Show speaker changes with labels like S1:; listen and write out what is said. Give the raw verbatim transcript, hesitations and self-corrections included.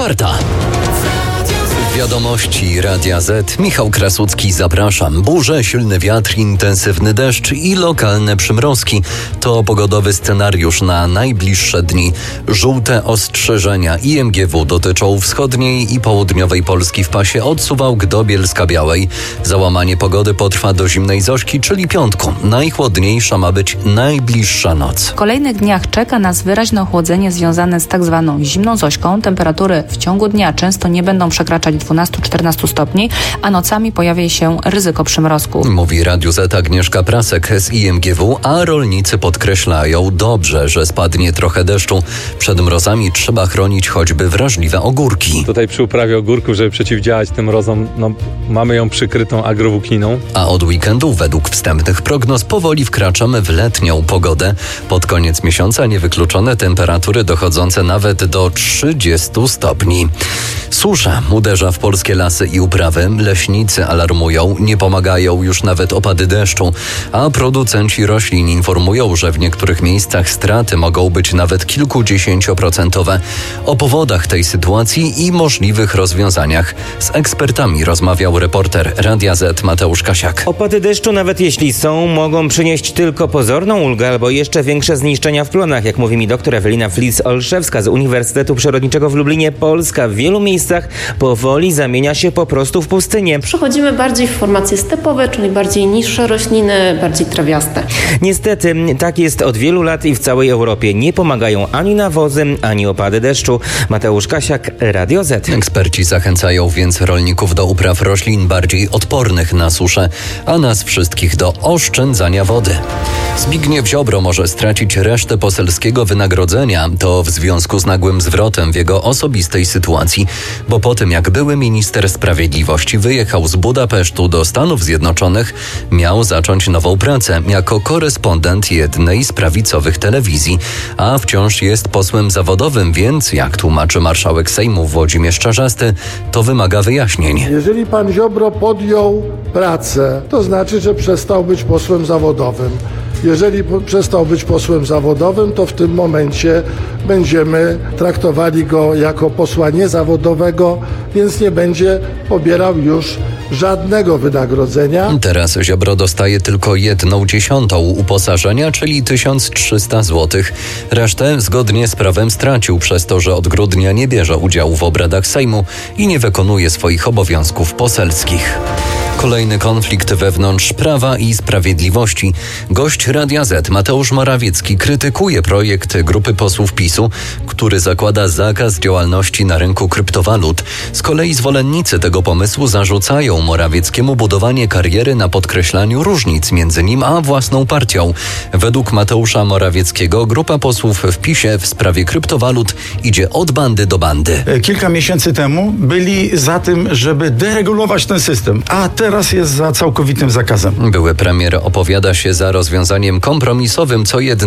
S1: czwarta. Wiadomości Radia Z. Michał Krasucki, zapraszam. Burze, silny wiatr, intensywny deszcz i lokalne przymrozki. To pogodowy scenariusz na najbliższe dni. Żółte ostrzeżenia I M G W dotyczą wschodniej i południowej Polski w pasie od Suwałk do Bielska-Białej. Załamanie pogody potrwa do zimnej Zośki, czyli piątku. Najchłodniejsza ma być najbliższa noc.
S2: W kolejnych dniach czeka nas wyraźne ochłodzenie związane z tak zwaną zimną Zośką. Temperatury w ciągu dnia często nie będą przekraczać dwanaście do czternastu stopni, a nocami pojawia się ryzyko przymrozku.
S1: Mówi Radiu Z Agnieszka Prasek z I M G W, a rolnicy podkreślają, dobrze, że spadnie trochę deszczu. Przed mrozami trzeba chronić choćby wrażliwe ogórki.
S3: Tutaj przy uprawie ogórków, żeby przeciwdziałać tym mrozom, no, mamy ją przykrytą agrowłókniną.
S1: A od weekendu, według wstępnych prognoz, powoli wkraczamy w letnią pogodę. Pod koniec miesiąca niewykluczone temperatury dochodzące nawet do trzydziestu stopni. Susza uderza w polskie lasy i uprawy. Leśnicy alarmują, nie pomagają już nawet opady deszczu, a producenci roślin informują, że w niektórych miejscach straty mogą być nawet kilkudziesięcioprocentowe. O powodach tej sytuacji i możliwych rozwiązaniach z ekspertami rozmawiał reporter Radia Z Mateusz Kasiak.
S4: Opady deszczu, nawet jeśli są, mogą przynieść tylko pozorną ulgę albo jeszcze większe zniszczenia w plonach, jak mówi mi doktor Ewelina Flis-Olszewska z Uniwersytetu Przyrodniczego w Lublinie. Polska w wielu miejscach powoli zamienia się po prostu w pustynię.
S5: Przechodzimy bardziej w formacje stepowe, czyli bardziej niższe rośliny, bardziej trawiaste.
S4: Niestety, tak jest od wielu lat i w całej Europie. Nie pomagają ani nawozy, ani opady deszczu. Mateusz Kasiak, Radio Z.
S1: Eksperci zachęcają więc rolników do upraw roślin bardziej odpornych na suszę, a nas wszystkich do oszczędzania wody. Zbigniew Ziobro może stracić resztę poselskiego wynagrodzenia. To w związku z nagłym zwrotem w jego osobistej sytuacji, bo po tym jak były minister sprawiedliwości wyjechał z Budapesztu do Stanów Zjednoczonych, miał zacząć nową pracę jako korespondent jednej z prawicowych telewizji, a wciąż jest posłem zawodowym, więc jak tłumaczy marszałek Sejmu Włodzimierz Czarzasty, to wymaga wyjaśnień.
S6: Jeżeli pan Ziobro podjął pracę, to znaczy, że przestał być posłem zawodowym. Jeżeli przestał być posłem zawodowym, to w tym momencie będziemy traktowali go jako posła niezawodowego, więc nie będzie pobierał już żadnego wynagrodzenia.
S1: Teraz Ziobro dostaje tylko jedną dziesiątą uposażenia, czyli tysiąc trzysta złotych. Resztę zgodnie z prawem stracił przez to, że od grudnia nie bierze udziału w obradach Sejmu i nie wykonuje swoich obowiązków poselskich. Kolejny konflikt wewnątrz Prawa i Sprawiedliwości. Gość Radia Z Mateusz Morawiecki krytykuje projekt grupy posłów PiSu, który zakłada zakaz działalności na rynku kryptowalut. Z kolei zwolennicy tego pomysłu zarzucają Morawieckiemu budowanie kariery na podkreślaniu różnic między nim a własną partią. Według Mateusza Morawieckiego grupa posłów w PiSie w sprawie kryptowalut idzie od bandy do bandy.
S7: Kilka miesięcy temu byli za tym, żeby deregulować ten system, a teraz jest za całkowitym zakazem.
S1: Były premier opowiada się za rozwiązaniem kompromisowym, co jednak